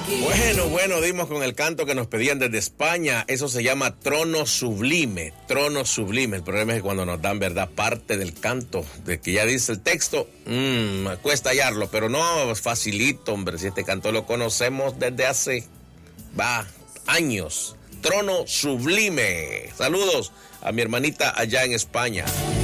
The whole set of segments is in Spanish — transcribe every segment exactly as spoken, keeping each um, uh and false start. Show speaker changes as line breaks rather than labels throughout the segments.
Bueno, bueno, dimos con el canto que nos pedían desde España. Eso se llama Trono Sublime, Trono Sublime. El problema es que cuando nos dan, ¿verdad?, parte del canto, de que ya dice el texto, mmm, cuesta hallarlo, pero no, es facilito, hombre. Si este canto lo conocemos desde hace, va, años. Trono Sublime. Saludos a mi hermanita allá en España.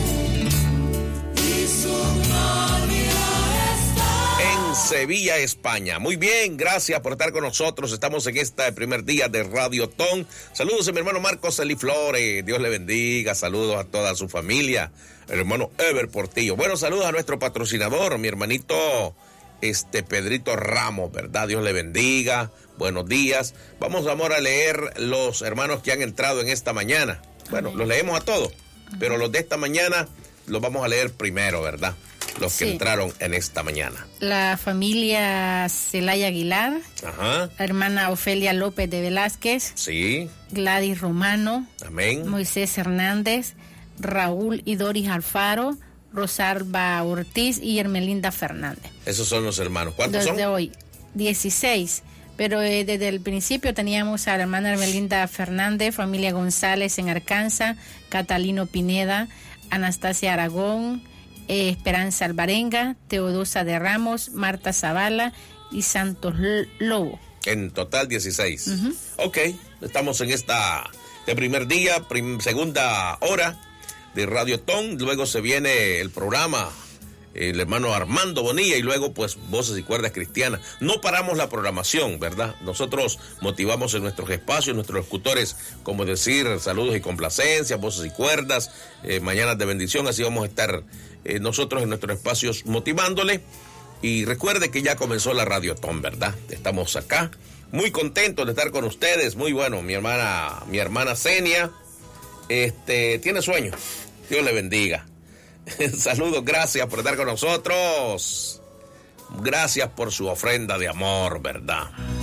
Sevilla, España. Muy bien, gracias por estar con nosotros. Estamos en este primer día de Radio Ton. Saludos a mi hermano Marcos Eliflores. Dios le bendiga. Saludos a toda su familia. El hermano Ever Portillo. Bueno, saludos a nuestro patrocinador, mi hermanito este Pedrito Ramos, ¿verdad? Dios le bendiga. Buenos días. Vamos, amor, a leer los hermanos que han entrado en esta mañana. Bueno, los leemos a todos, pero los de esta mañana los vamos a leer primero, ¿verdad? Los que sí entraron en esta mañana.
La familia Celaya Aguilar.
Ajá.
La hermana Ofelia López de Velázquez.
Sí.
Gladys Romano.
Amén.
Moisés Hernández. Raúl y Doris Alfaro. Rosalba Ortiz y Hermelinda Fernández.
Esos son los hermanos. ¿Cuántos
desde
son?
Desde hoy, dieciséis. Pero eh, desde el principio teníamos a la hermana Hermelinda Fernández, familia González en Arkansas, Catalino Pineda, Anastasia Aragón, Eh, Esperanza Alvarenga, Teodosa de Ramos, Marta Zavala y Santos Lobo.
En total dieciséis.
Uh-huh.
Ok, estamos en esta de primer día, prim, segunda hora de Radio Ton. Luego se viene el programa, el hermano Armando Bonilla, y luego pues Voces y Cuerdas Cristianas. No paramos la programación, ¿verdad? Nosotros motivamos en nuestros espacios, nuestros locutores, como decir, saludos y complacencias, Voces y Cuerdas, eh, mañanas de bendición. Así vamos a estar eh, nosotros en nuestros espacios motivándole. Y recuerde que ya comenzó la Radio Ton, ¿verdad? Estamos acá, muy contentos de estar con ustedes. Muy bueno, mi hermana, mi hermana Zenia, este, tiene sueño. Dios le bendiga. Saludos, gracias por estar con nosotros. Gracias por su ofrenda de amor, ¿verdad?